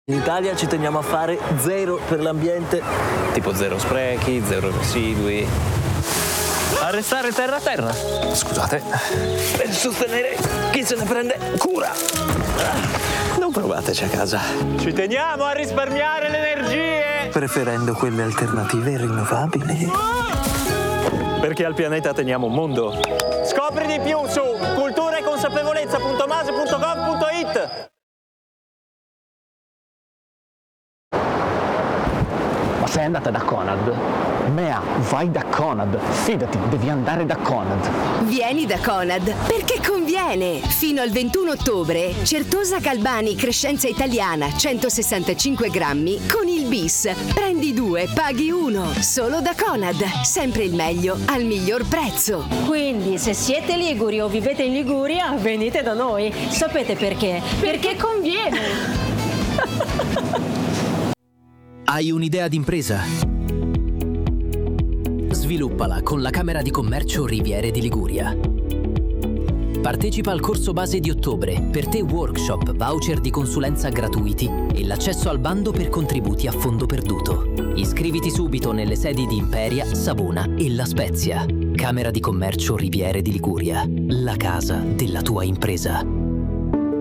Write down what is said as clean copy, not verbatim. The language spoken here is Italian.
In Italia ci teniamo a fare zero per l'ambiente, tipo zero sprechi, zero residui. A restare terra. Scusate. Per sostenere chi se ne prende cura. Non provateci a casa. Ci teniamo a risparmiare le energie! Preferendo quelle alternative rinnovabili. Perché al pianeta teniamo un mondo. Scopri di più su culturaeconsapevolezza.mase.gov.it. Ma sei andata da Conad? Mea, vai da Conad. Fidati, devi andare da Conad. Vieni da Conad, perché conviene! Fino al 21 ottobre, Certosa Galbani Crescenza Italiana 165 grammi con il bis. Prendi 2, paghi 1. Solo da Conad. Sempre il meglio al miglior prezzo. Quindi, se siete liguri o vivete in Liguria, venite da noi. Sapete perché? Perché conviene! Hai un'idea d'impresa? Sviluppala con la Camera di Commercio Riviere di Liguria. Partecipa al corso base di ottobre, per te workshop, voucher di consulenza gratuiti e l'accesso al bando per contributi a fondo perduto. Iscriviti subito nelle sedi di Imperia, Savona e La Spezia. Camera di Commercio Riviere di Liguria, la casa della tua impresa.